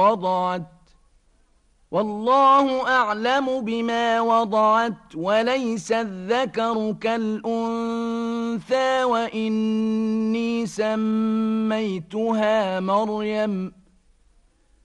وضعت والله أعلم بما وضعت وليس الذكر كالأنثى وإني سميتها مريم